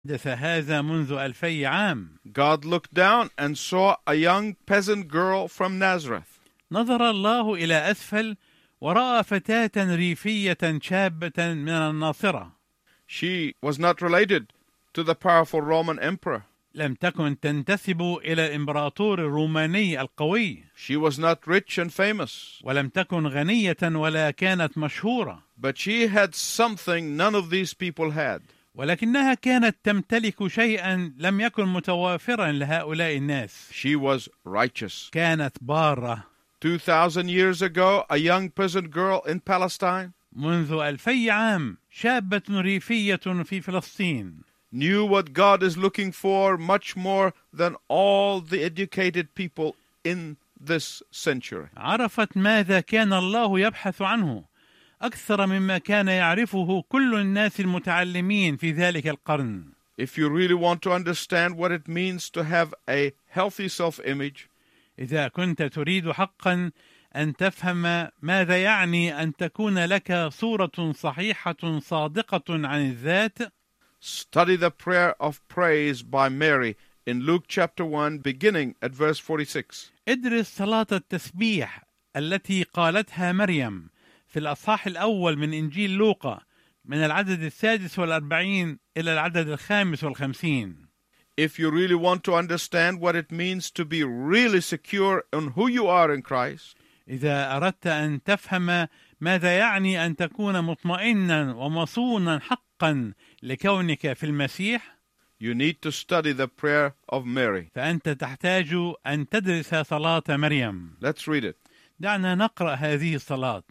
حدث هذا منذ 2000 عام. God looked down and saw a young peasant girl from Nazareth. نظر الله إلى أسفل ورأى فتاة ريفية شابة من الناصرة. She was not related to the powerful Roman emperor. لم تكن تنتسب إلى الإمبراطور الروماني القوي. She was not rich and famous. ولم تكن غنية ولا كانت مشهورة. But she had something none of these people had. ولكنها كانت تمتلك شيئا لم يكن متوافرا لهؤلاء الناس. She was righteous. كانت بارة. 2,000 years ago, a young peasant girl in Palestine منذ 2000 عام شابة ريفية في فلسطين knew what God is looking for much more than all the educated people in this century. عرفت ماذا كان الله يبحث عنه أكثر مما كان يعرفه كل الناس المتعلمين في ذلك القرن. If you really want to understand what it means to have a healthy self-image, إذا كنت تريد حقا أن تفهم ماذا يعني أن تكون لك صورة صحيحة صادقة عن الذات، study the prayer of praise by Mary in Luke chapter 1 beginning at verse 46. ادرس صلاة التسبيح التي قالتها مريم في الأصحاح الأول من إنجيل لوقا من العدد 46 إلى العدد 55. If you really want to understand what it means to be really secure in who you are in Christ, إذا أردت أن تفهم ماذا يعني أن تكون مطمئنا ومصونا حقا لكونك في المسيح، you need to study the prayer of Mary. فأنت تحتاج أن تدرس صلاة مريم. Let's read it. دعنا نقرأ هذه الصلاة.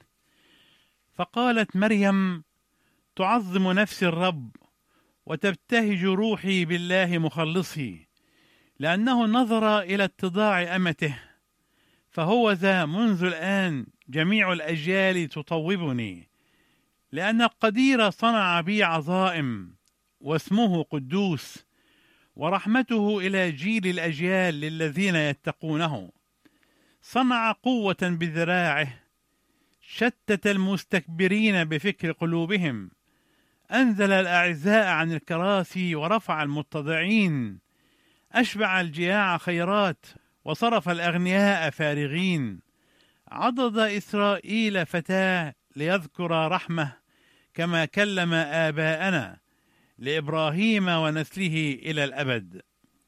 فقالت مريم: تعظم نفسي الرب وتبتهج روحي بالله مخلصي، لأنه نظر إلى اتضاع أمته، فهو ذا منذ الآن جميع الأجيال تطوبني، لأن القدير صنع بي عظائم، واسمه قدوس، ورحمته إلى جيل الأجيال للذين يتقونه. صنع قوة بذراعه، شتت المستكبرين بفكر قلوبهم، أنزل الأعزاء عن الكراسي ورفع المتضعين، أشبع الجياع خيرات وصرف الأغنياء فارغين. عضد إسرائيل فتاة ليذكر رحمه كما كلم آباءنا لإبراهيم ونسله إلى الأبد.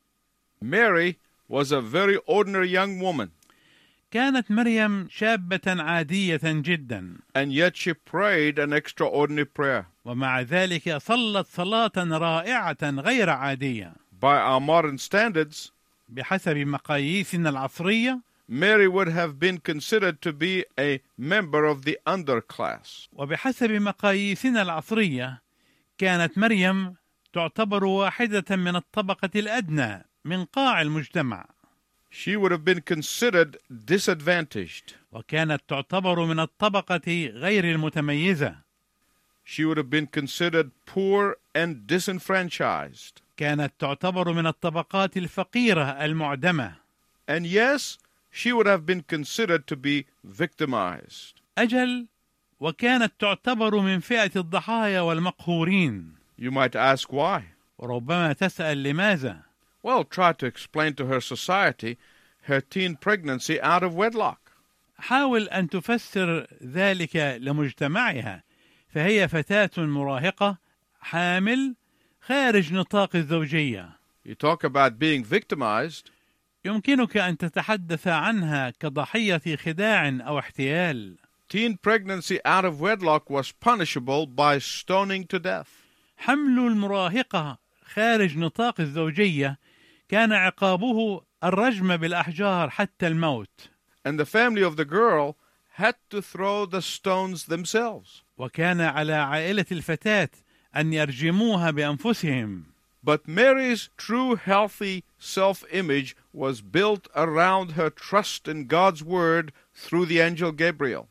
Mary was a very ordinary young woman, كانت مريم شابة عادية جدا، and yet she prayed an extraordinary prayer. ومع ذلك صلت صلاة رائعة غير عادية. By our modern standards, بحسب مقاييسنا العصرية، Mary would have been considered to be a member of the underclass. وبحسب مقاييسنا العصرية كانت مريم تعتبر واحدة من الطبقة الأدنى من قاع المجتمع. She would have been considered disadvantaged. وكانت تعتبر من الطبقة غير المتميزة. She would have been considered poor and disenfranchised. كانت تعتبر من الطبقات الفقيرة المعدمة. And yes, she would have been considered to be victimized. أجل، وكانت تعتبر من فئة الضحايا والمقهورين. You might ask why. وربما تسأل لماذا؟ Well, try to explain to her society her teen pregnancy out of wedlock. حاول أن تفسر ذلك لمجتمعها، فهي فتاة مراهقة حامل خارج نطاق الزوجية. You talk about being victimized. يمكنك أن تتحدث عنها كضحية خداع أو احتيال. Teen pregnancy out of wedlock was punishable by stoning to death. حمل المراهقة خارج نطاق الزوجية كان عقابه الرجم بالأحجار حتى الموت. And the family of the girl had to throw the stones themselves. وكان على عائلة الفتاة أن يرجموها بأنفسهم. But Mary's true healthy self-image was built around her trust in God's word through the angel Gabriel.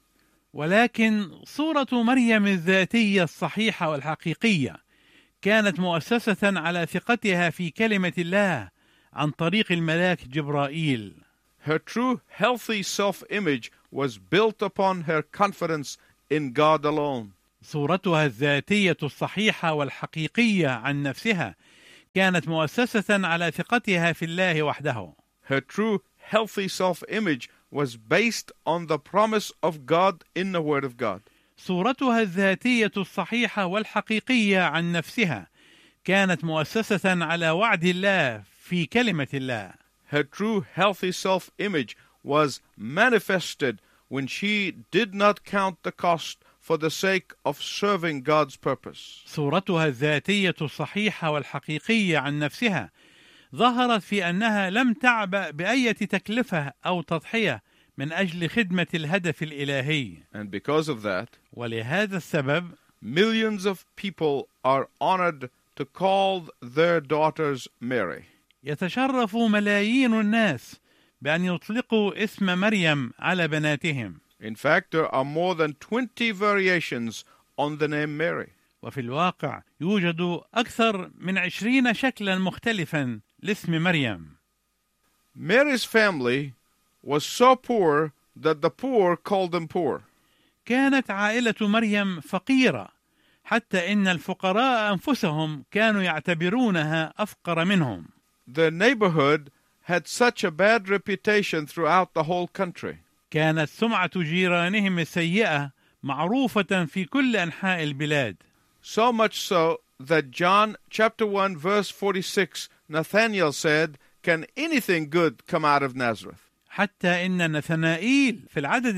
ولكن صورة مريم الذاتية الصحيحة والحقيقية كانت مؤسسة على ثقتها في كلمة الله عن طريق الملاك جبرائيل. Her true healthy self-image was built upon her confidence in God alone. صورتها الذاتية الصحيحة والحقيقية عن نفسها كانت مؤسسة على ثقتها في الله وحده. Her true healthy self-image was based on the promise of God in the Word of God. صورتها الذاتية الصحيحة والحقيقية عن نفسها كانت مؤسسة على وعد الله في كلمة الله. Her true healthy self-image was manifested when she did not count the cost for the sake of serving God's purpose. صورتها الذاتية الصحيحة والحقيقية عن نفسها ظهرت في أنها لم تعبأ بأي تكلفة أو تضحية من أجل خدمة الهدف الإلهي. And because of that, ولهذا السبب millions of people are honored to call their daughters Mary. يتشرف ملايين الناس بأن يطلقوا اسم مريم على بناتهم. In fact, there are more than 20 variations on the name Mary. وفي الواقع يوجد أكثر من 20 شكلا مختلفا لاسم مريم. Mary's family was so poor that the poor called them poor. كانت عائلة مريم فقيرة حتى إن الفقراء أنفسهم كانوا يعتبرونها أفقر منهم. The neighborhood had such a bad reputation throughout the whole country. كانت سمعة جيرانهم السيئة معروفة في كل أنحاء البلاد. So much so that John chapter 1 verse 46, Nathanael said, "Can anything good come out of Nazareth?" حتى إن نثنائيل في العدد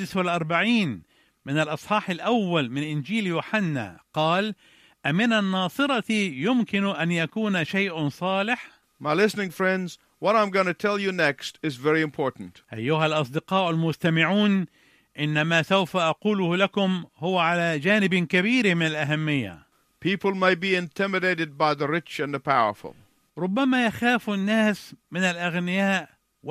46 من الأصحاح الأول من إنجيل يوحنا قال: أمن الناصرة يمكن أن يكون شيء صالح؟ My listening friends, what I'm going to tell you next is very important. أيها الأصدقاء المستمعون، إن ما سوف أقوله لكم هو على جانب كبير من الأهمية. People may be intimidated by the rich and the powerful. ربما يخاف الناس من الأغنياء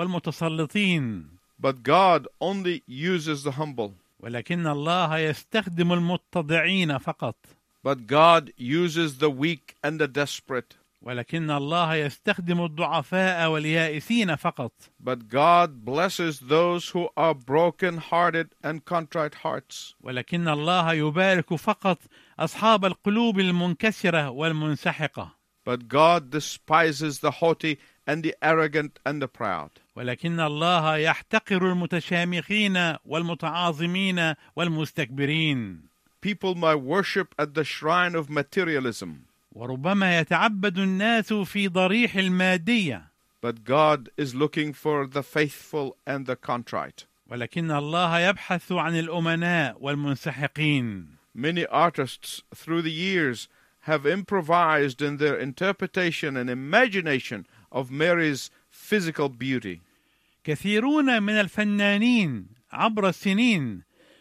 والمتسلطين. But God only uses the humble. ولكن الله يستخدم المتضعين فقط. But God uses the weak and the desperate. ولكن الله يستخدم الضعفاء واليائسين فقط. But God blesses those who are broken-hearted and contrite hearts. ولكن الله يبارك فقط أصحاب القلوب المنكسرة والمنسحقة. But God despises the haughty and the arrogant and the proud. ولكن الله يحتقر المتشامخين والمتعاظمين والمستكبرين. People might worship at the shrine of materialism. وربما يتعبد الناس في ضريح المادية. But God is looking for the faithful and the contrite. ولكن الله يبحث عن الأمناء والمنسحقين. Many artists through the years have improvised in their interpretation and imagination of Mary's physical beauty. كثيرون من الفنانين عبر السنين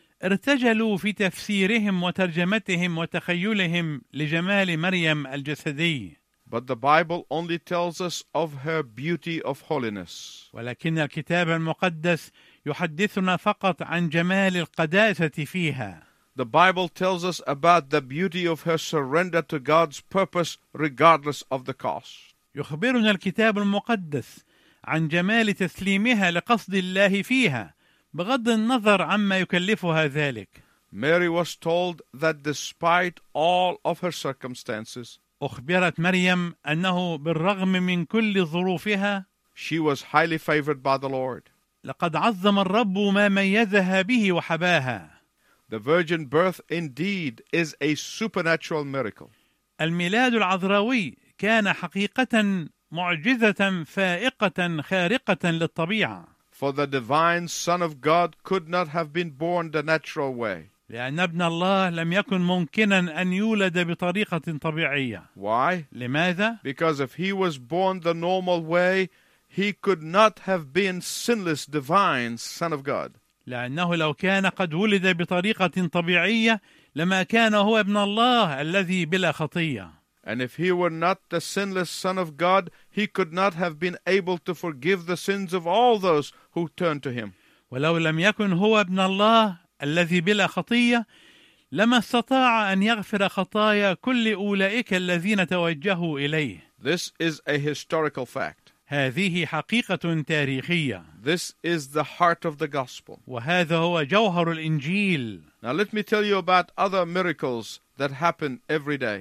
ارتجلوا في تفسيرهم وترجمتهم وتخيلهم لجمال مريم الجسدي. But the Bible only tells us of her beauty of holiness. ولكن الكتاب المقدس يحدثنا فقط عن جمال القداسة فيها. The Bible tells us about the beauty of her surrender to God's purpose regardless of the cost. يخبرنا الكتاب المقدس عن جمال تسليمها لقصد الله فيها بغض النظر عما يكلفها ذلك. Mary was told that despite all of her circumstances, أخبرت مريم أنه بالرغم من كل ظروفها she was highly favored by the Lord. لقد عظم الرب ما ميزها به وحباها. The virgin birth indeed is a supernatural miracle. الميلاد العذراوي كان حقيقة معجزة فائقة خارقة للطبيعة. For the divine Son of God could not have been born the natural way. لأن ابن الله لم يكن ممكنا أن يولد بطريقة طبيعية. Why? لماذا؟ Because if he was born the normal way, he could not have been sinless divine Son of God. لأنه لو كان قد ولد بطريقة طبيعية لما كان هو ابن الله الذي بلا خطية. And if he were not the sinless Son of God, he could not have been able to forgive the sins of all those who turn to him. ولو لم يكن هو ابن الله الذي بلا خطية لما استطاع أن يغفر خطايا كل أولئك الذين توجهوا إليه. This is a historical fact. هذه حقيقة تاريخية. This is the heart of the gospel. وهذا هو جوهر الإنجيل. Now let me tell you about other miracles that happen every day.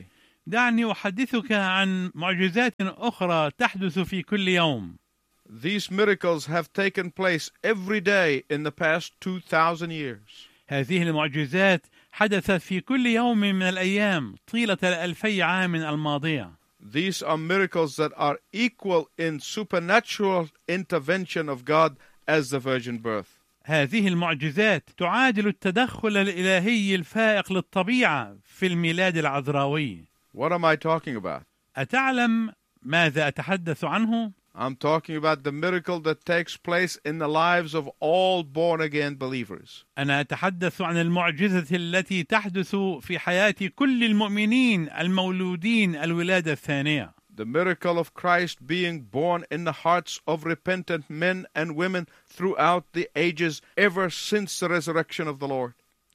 دعني أحدثك عن معجزات أخرى تحدث في كل يوم. These miracles have taken place every day in the past 2,000 years. هذه المعجزات حدثت في كل يوم من الأيام طيلة 2000 عام الماضية. These are miracles that are equal in supernatural intervention of God as the virgin birth. هذه المعجزات تعادل التدخل الإلهي الفائق للطبيعة في الميلاد العذراوي. What am I talking about? أتعلم ماذا أتحدث عنه؟ I'm talking about the miracle that takes place in the lives of all born-again believers. أنا أتحدث عن المعجزة التي تحدث في حياة كل المؤمنين المولودين الولادة الثانية. The miracle of Christ being born in the hearts of repentant men and women throughout the ages ever since the resurrection of the Lord.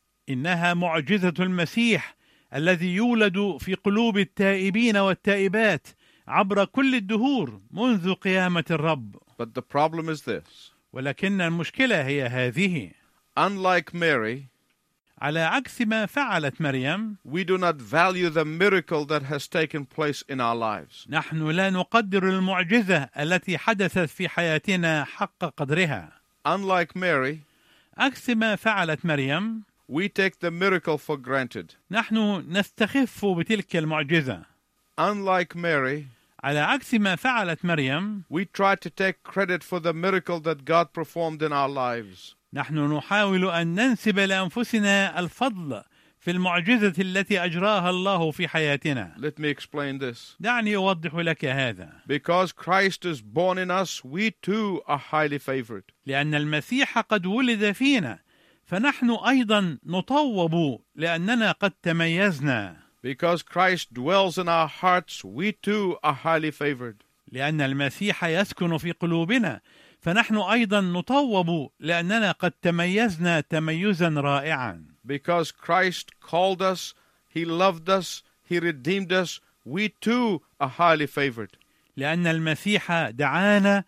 إنها معجزة المسيح الذي يولد في قلوب التائبين والتائبات عبر كل الدهور منذ قيامة الرب. But the problem is this. ولكن المشكلة هي هذه. Unlike Mary, على عكس ما فعلت مريم، we do not value the miracle that has taken place in our lives. نحن لا نقدر المعجزة التي حدثت في حياتنا حق قدرها. Unlike Mary, عكس ما فعلت مريم، we take the miracle for granted. نحن نستخف بتلك المعجزة. Unlike Mary, على عكس ما فعلت مريم، we try to take credit for the miracle that God performed in our lives. نحن نحاول أن ننسب لأنفسنا الفضل في المعجزة التي أجراها الله في حياتنا. Let me explain this. دعني أوضح لك هذا. Because Christ is born in us, we too are highly favored. لأن المسيح قد ولد فينا، فنحن أيضا نطوب لأننا قد تميزنا. Because Christ dwells in our hearts, we too are highly favored. لأن المسيح يسكن في قلوبنا، فنحن أيضا نطوب لأننا قد تميزنا تميزا رائعا. Because Christ called us, He loved us, He redeemed us, we too are highly favored. لأن المسيح دعانا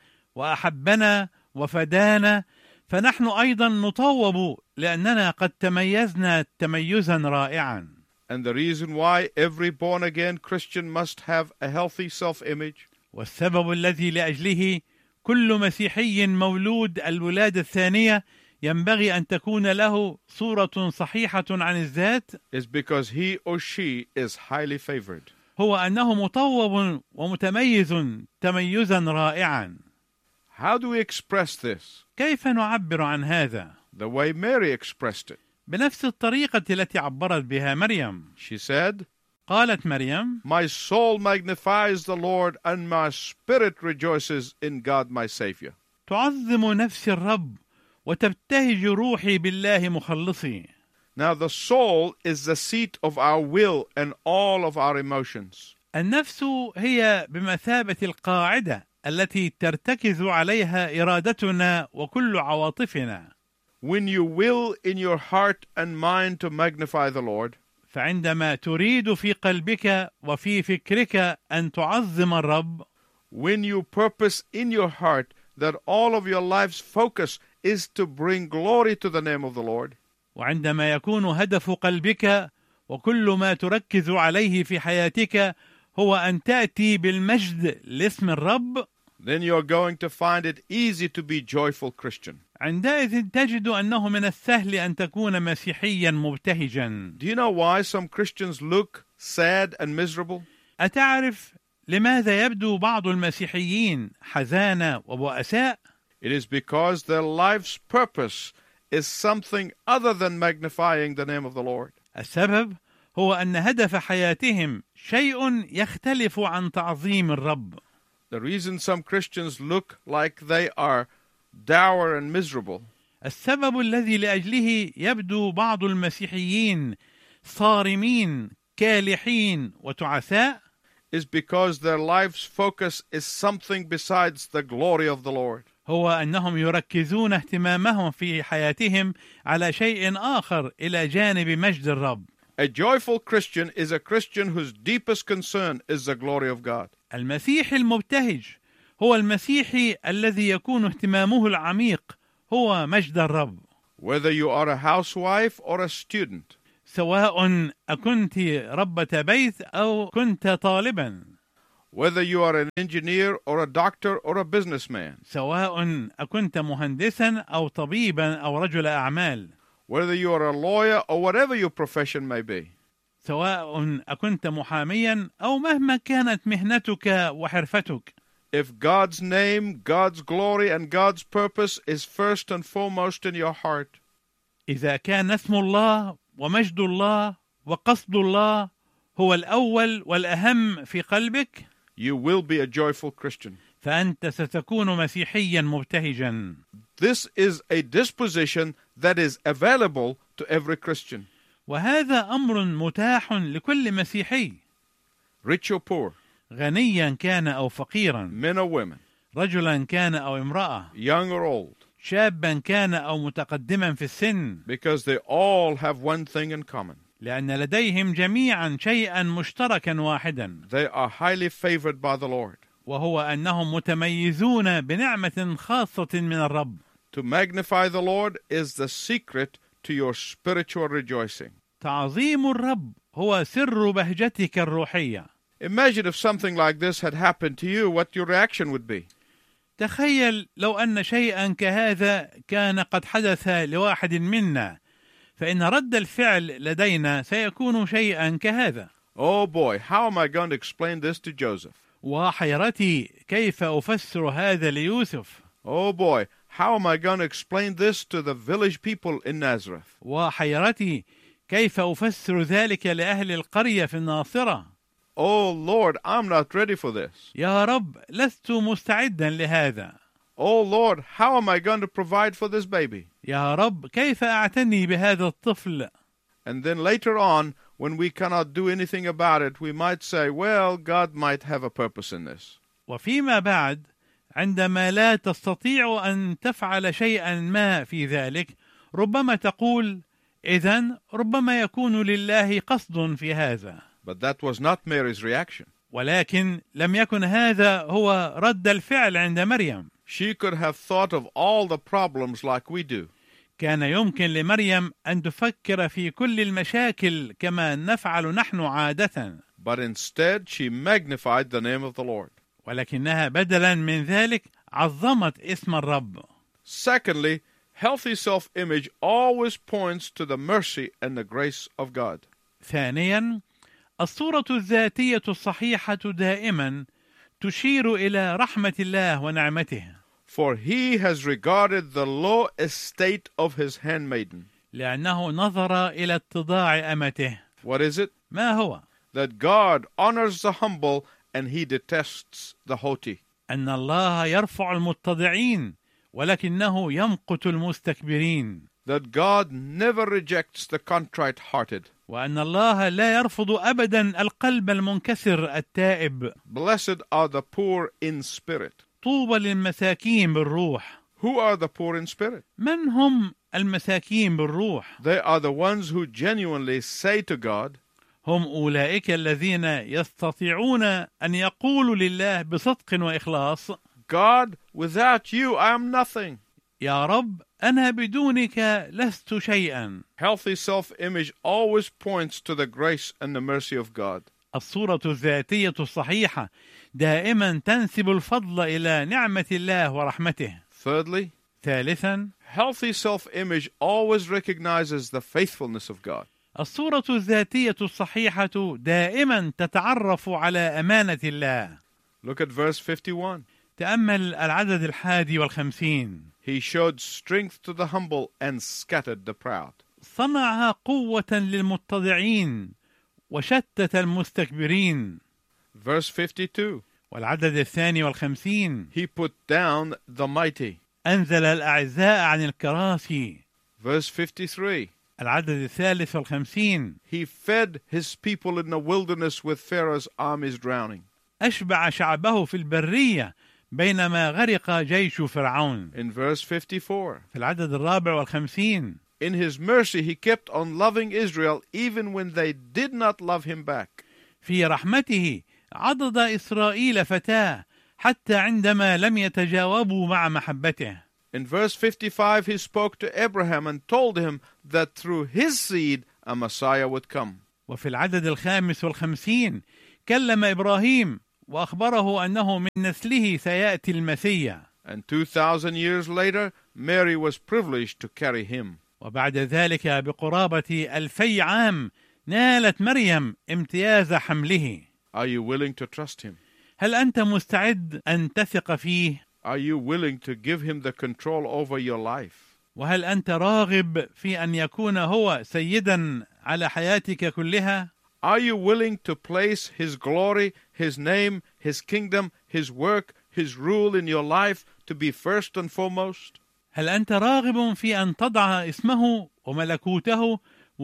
وأحبنا وفدانا، فنحن أيضا نطوب لأننا قد تميزنا تميزا رائعا. And the reason why every born-again Christian must have a healthy self-image, والسبب الذي لأجله كل مسيحي مولود الولادة الثانية ينبغي أن تكون له صورة صحيحة عن الذات، is because he or she is highly favored. هو أنه مطوب ومتميز تميزا رائعا. How do we express this? كيف نعبر عن هذا؟ The way Mary expressed it. بنفس الطريقة التي عبرت بها مريم. She said, قالت مريم: My soul magnifies the Lord, and my spirit rejoices in God my Savior. تعظم نفسي الرب وتبتهج روحي بالله مخلصي. Now the soul is the seat of our will and all of our emotions. النفس هي بمثابة القاعدة التي ترتكز عليها إرادتنا وكل عواطفنا. When you will in your heart and mind to magnify the Lord, فعندما تريد في قلبك وفي فكرك أن تعظم الرب، when you purpose in your heart that all of your life's focus is to bring glory to the name of the Lord, وعندما يكون هدف قلبك وكل ما تركز عليه في حياتك هو أن تأتي بالمجد لاسم الرب، then you're going to find it easy to be joyful Christian. عندئذ تجد أنه من السهل أن تكون مسيحيا مبتهجا. Do you know why some Christians look sad and miserable? أتعرف لماذا يبدو بعض المسيحيين حزانة وبؤساء؟ It is because their life's purpose is something other than magnifying the name of the Lord. السبب هو أن هدف حياتهم شيء يختلف عن تعظيم الرب. The reason some Christians look like they are dour and miserable السبب الذي لأجله يبدو بعض المسيحيين صارمين كالحين وتعساء is because their life's focus is something besides the glory of the Lord. هو أنهم يركزون اهتمامهم في حياتهم على شيء آخر إلى جانب مجد الرب. A joyful Christian is a Christian whose deepest concern is the glory of God. المسيحي المبتهج هو المسيحي الذي يكون اهتمامه العميق هو مجد الرب. Whether you are a housewife or a student, سواء أكنت ربة بيت أو كنت طالبا، whether you are an engineer or a doctor or a businessman, سواء أكنت مهندسا أو طبيبا أو رجل أعمال، whether you are a lawyer or whatever your profession may be. سواء أكنت محاميا أو مهما كانت مهنتك وحرفتك. If God's name, God's glory, and God's purpose is first and foremost in your heart, إذا كان اسم الله ومجد الله وقصد الله هو الأول والأهم في قلبك، you will be a joyful Christian. فأنت ستكون مسيحيا مبتهجا. This is a disposition that is available to every Christian, وهذا أمر متاح لكل مسيحي، rich or poor, غنيا كان أو فقيرا، men or women, رجلا كان أو امرأة، young or old, شابا كان أو متقدما في السن، because they all have one thing in common. لأن لديهم جميعا شيئا مشتركا واحدا، They are highly favored by the Lord. وهو أنهم متميزون بنعمة خاصة من الرب. To magnify the Lord is the secret to your spiritual rejoicing. تعظيم الرب هو سر بهجتك الروحية. Imagine if something like this had happened to you, what your reaction would be. تخيل لو أن شيئا كهذا كان قد حدث لواحد منا، فإن رد الفعل لدينا سيكون شيئا كهذا. Oh boy, how am I going to explain this to Joseph? وحيرتي كيف أفسر هذا ليوسف. Oh boy, how am I going to explain this to the village people in Nazareth? وحيرتي كيف أفسر ذلك لأهل القرية في الناصرة. Oh Lord, I'm not ready for this. يا رب لست مستعدا لهذا. Oh Lord, how am I going to provide for this baby? يا رب كيف أعتني بهذا الطفل. And then later on, when we cannot do anything about it, we might say, well, God might have a purpose in this. وفيما بعد عندما لا تستطيع أن تفعل شيئا ما في ذلك، ربما تقول إذن ربما يكون لله قصد في هذا. But that was not Mary's reaction. ولكن لم يكن هذا هو رد الفعل عند مريم. She could have thought of all the problems like we do. كان يمكن لمريم أن تفكر في كل المشاكل كما نفعل نحن عادة. But instead, she magnified the name of the Lord. ولكنها بدلا من ذلك عظمت اسم الرب. Secondly, healthy self-image always points to the mercy and the grace of God. ثانيا، الصورة الذاتية الصحيحة دائما تشير إلى رحمة الله ونعمته. For he has regarded the low estate of his handmaiden. لأنه نظر إلى اتضاع أمته. What is it? ما هو؟ That God honors the humble and he detests the haughty. أن الله يرفع المتضعين ولكنه يمقت المستكبرين. That God never rejects the contrite-hearted. وأن الله لا يرفض أبدا القلب المنكسر التائب. Blessed are the poor in spirit. طوبى للمساكين بالروح. Who are the poor in spirit? من هم المساكين بالروح؟ They are the ones who genuinely say to God, هم أولئك الذين يستطيعون أن يقولوا لله بصدق وإخلاص: God, without you I am nothing. يا رب أنا بدونك لست شيئا. Healthy self-image always points to the grace and the mercy of God. الصورة الذاتية الصحيحة دائما تنسب الفضل إلى نعمة الله ورحمته. Thirdly, ثالثا، healthy self-image always recognizes the faithfulness of God. الصورة الذاتية الصحيحة دائما تتعرف على أمانة الله. Look at verse 51. تأمل العدد 51. He showed strength to the humble and scattered the proud. صنعها قوة للمتضعين وشتت المستكبرين. Verse 52. والعدد 52. He put down the mighty. أنزل الأعزاء عن الكراسي. Verse 53. العدد 53. He fed his people in the wilderness with Pharaoh's armies drowning. أشبع شعبه في البرية بينما غرق جيش فرعون. In verse 54. في العدد 54. In his mercy he kept on loving Israel even when they did not love him back. في رحمته عضد إسرائيل فتاه حتى عندما لم يتجاوبوا مع محبته. In verse 55 he spoke to Abraham and told him that through his seed a Messiah would come. وفي العدد 55 كلم إبراهيم وأخبره أنه من نسله سيأتي المسيح. And 2,000 years later, Mary was privileged to carry him. وبعد ذلك بقرابة 2000 عام نالت مريم امتياز حمله. Are you willing to trust him? هل أنت مستعد أن تثق فيه؟ Are you willing to give him the control over your life? وهل أنت راغب في أن يكون هو سيدا على حياتك كلها؟ Are you willing to place his glory, his name, his kingdom, his work, his rule in your life to be first and foremost? هل أنت راغب في أن تضع اسمه وملكوته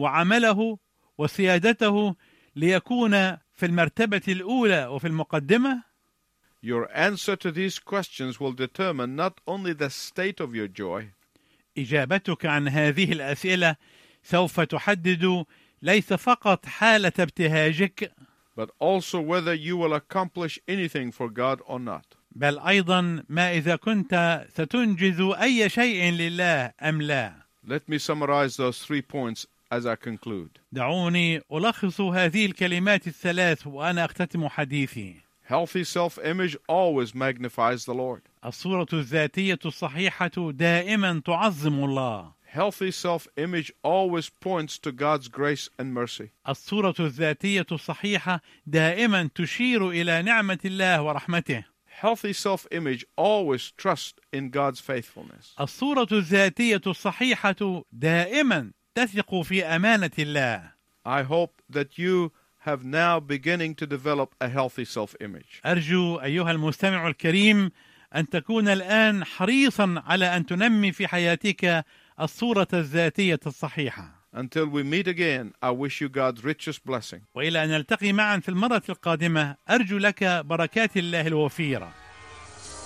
وعمله وسيادته ليكون في المرتبة الأولى وفي المقدمة؟ Your answer to these questions will determine not only the state of your joy, إجابتك عن هذه الأسئلة سوف تحدد ليس فقط حالة ابتهاجك، but also whether you will accomplish anything for God or not. بل أيضا ما إذا كنت ستنجز أي شيء لله أم لا. Let me summarize those 3 points as I conclude. دعوني ألخص هذه الكلمات الثلاث وأنا أختتم حديثي. Healthy self-image always magnifies the Lord. الصورة الذاتية الصحيحة دائما تعظم الله. Healthy self-image always points to God's grace and mercy. الصورة الذاتية الصحيحة دائما تشير إلى نعمة الله ورحمته. Healthy self-image always trusts in God's faithfulness. الصورة الذاتية الصحيحة دائما تثق في أمانة الله. I hope that you have now beginning to develop a healthy self-image. أرجو أيها المستمع الكريم أن تكون الآن حريصا على أن تنمي في حياتك الصورة الذاتية الصحيحة. Until we meet again, I wish you God's richest blessing. وإلى أن نلتقي معا في المرة القادمة أرجو لك بركات الله الوفيرة.